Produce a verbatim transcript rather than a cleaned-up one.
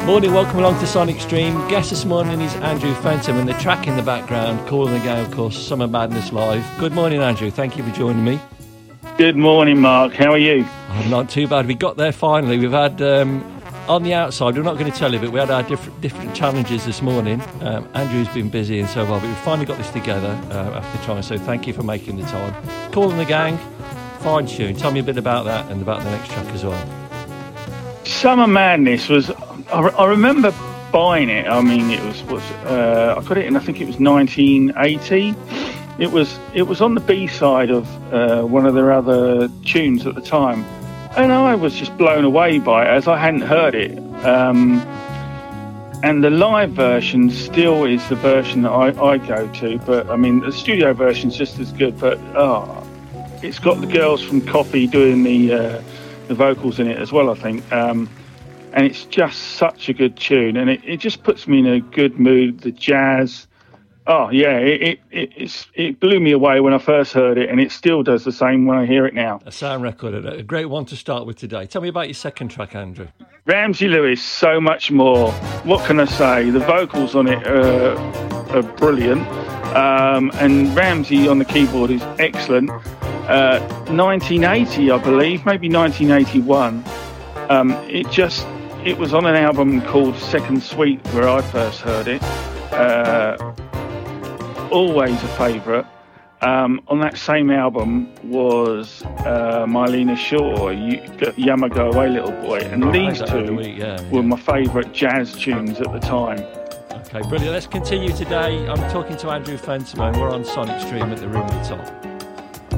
Morning, welcome along to Sonic Stream. Guest this morning is Andrew Fenton, and the track in the background, calling again, of course, Summer Madness Live. Good morning, Andrew. Thank you for joining me. Good morning, Mark. How are you? I'm not too bad. We got there finally. We've had, um, on the outside, we're not going to tell you, but we had our different different challenges this morning. Um, Andrew's been busy and so on, but we finally got this together uh, after trying, so thank you for making the time. Calling the Gang, fine tune. Tell me a bit about that and about the next track as well. Summer Madness was... I, I remember buying it. I mean, it was... was uh, I got it in, I think it was nineteen eighty. It was it was on the B-side of uh, one of their other tunes at the time. And I was just blown away by it, as I hadn't heard it. Um, and the live version still is the version that I, I go to. But, I mean, the studio version's just as good. But, oh, it's got the girls from Coffee doing the uh, the vocals in it as well, I think. Um, and it's just such a good tune. And it, it just puts me in a good mood. The jazz... Oh, yeah, it, it, it, it's, it blew me away when I first heard it, and it still does the same when I hear it now. A sound record, a great one to start with today. Tell me about your second track, Andrew. Ramsey Lewis, So Much More. What can I say? The vocals on it are, are brilliant, um, and Ramsey on the keyboard is excellent. Uh, nineteen eighty, I believe, maybe nineteen eighty-one. Um, it just, it was on an album called Second Suite where I first heard it. Uh, always a favourite. Um, on that same album was uh, Mylena Shaw, you, Yama Go Away Little Boy, and these two week, yeah, were yeah. my favourite jazz tunes at the time. Okay, brilliant. Let's continue today. I'm talking to Andrew Fenton, and we're on Sonic Stream at the Room at the Top.